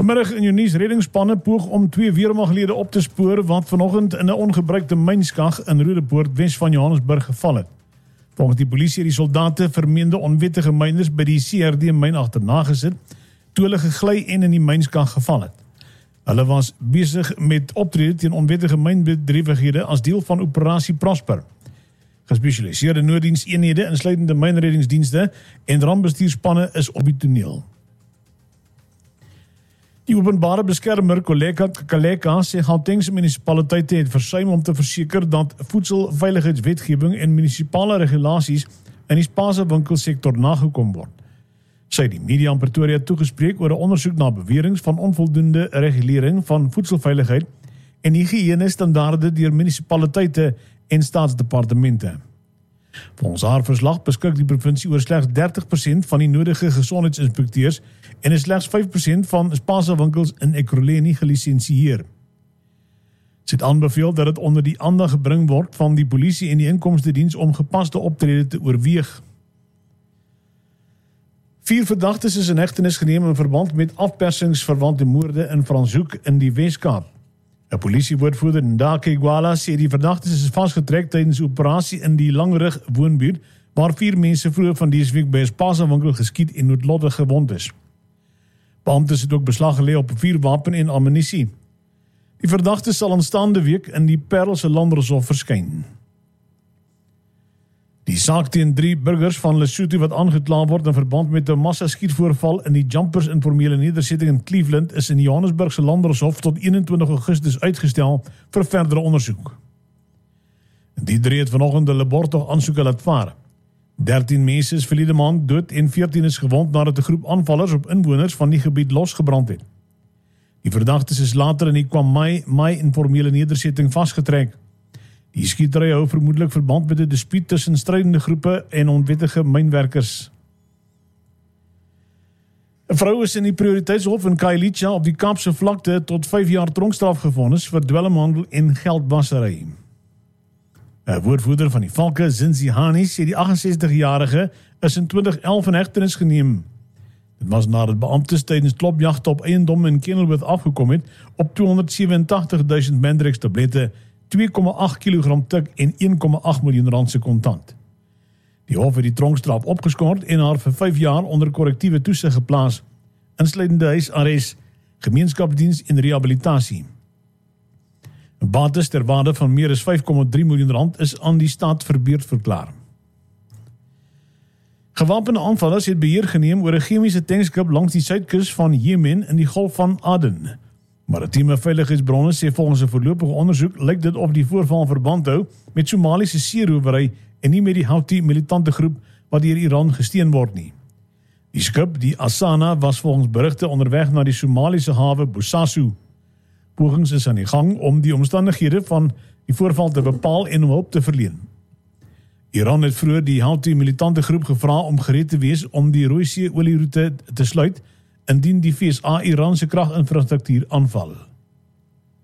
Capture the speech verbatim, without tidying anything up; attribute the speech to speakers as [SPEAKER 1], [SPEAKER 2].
[SPEAKER 1] Vanmiddag in jou nuus, reddingsspanne poog om twee weermaglede op te spoor wat vanoggend in 'n ongebruikte mynskag in Rodepoort, Wes van Johannesburg geval het. Volgens die polisie het die soldate vermeende onwettige myners by die C R D myn agterna gesit, toe hulle gegly en in die mynskag geval het. Hulle was besig met optrede teen onwettige mynbedrywighede as deel van Operasie Prosper. Gespesialiseerde nooddienseenhede, insluitende mynreddingsdienste en rampbestuurspanne is op die toneel. Die openbare beskermer Koleka Kaleka sê Gautengse munisipaliteite het versuim om te verseker dat voedselveiligheidswetgewing en munisipale regulasies in die spaarwinkelsektor nagekom word. Sy het die media in Pretoria toegespreek oor 'n ondersoek na beweringe van onvoldoende regulering van voedselveiligheid en higiëne standaarde deur munisipaliteite en staatsdepartemente. Volgens haar verslag beskik die provinsie oor slegs dertig persent van die nodige gesondheidsinspekteurs en is slegs vyf persent van spaarwinkels in Ekurhuleni gelisensieer. Sy het aanbeveel dat dit onder die aandag gebring word van die polisie en die inkomstediens om gepaste optrede te oorweeg. Vier verdagtes is in hegtenis geneem in verband met afpersingsverwante moorde in Franschhoek in die Weskaap. 'n Polisiewoordvoerder Ndake Gwala sê die verdagtes is vasgetrek tydens 'n operasie in die Langrug woonbuurt waar vier mense vroeër van dese week by 'n spaarwinkel geskiet en noodlottig gewond is. Beamptes het ook beslag gelê op vuurwapen en ammunisie. Die verdagtes sal aanstaande week in die Parelse Landdroshof verskyn. Die saak teen drie burgers van Lesotho wat aangekla word in verband met 'n massa-skietvoorval in die Jumpers informele nedersetting in Cleveland is in die Johannesburgse Landdroshof tot eenentwintig Augustus uitgestel vir verdere ondersoek. Die drie het vanoggend 'n labortog aansoeke laat vaar. dertien mense is verlede maand dood en veertien is gewond nadat 'n groep aanvallers op inwoners van die gebied losgebrand het. Die verdagtes is later in die Kwamai Mai informele nedersetting vasgetrek. Die skietery hou vermoedelik verband met 'n dispuut tussen strydende groepe en onwettige mynwerkers. 'n Vrou is in die prioriteitshof in Khayelitsha op die Kaapse vlakte tot vyf jaar tronkstraf gevonnis vir dwelmhandel en geldwasery. 'n Woordvoerder van die Valke, Zinzihani, sê die agt en sestig-jarige is in twintig elf in hegtenis geneem. Dit was nadat beamptes tydens klopjagte op eiendom in Kenilworth afgekom het op tweehonderdsewenentagtig duisend Mandrex tablette, twee komma agt kilogram tik en een komma agt miljoen rand se kontant. Die hof het die tronkstraf opgeskort en haar vir vyf jaar onder korrektiewe toesig geplaas, insluitende huisarrest, gemeenskapsdiens en rehabilitasie. 'n Bates ter waarde van meer as vyf komma drie miljoen rand is aan die staat verbeurd verklaar. Gewapende aanvallers het beheer geneem oor 'n chemiese tankskip langs die suidkus van Jemen in die Golf van Aden. Maritieme veiligheidsbronne sê volgens 'n voorlopige ondersoek lyk dit of die voorval verband hou met Somaliese seerowery en nie met die Houthi militante groep wat deur Iran gesteun word nie. Die skip, die Asana, was volgens berigte onderweg na die Somaliese hawe Bosaso. Pogings is aan die gang om die omstandighede van die voorval te bepaal en om hulp te verleen. Iran het vroeër die Houthi militante groep gevra om gereed te wees om die Rooisee olieroete te sluit indien die V S A Iran se kraginfrastruktuur aanval.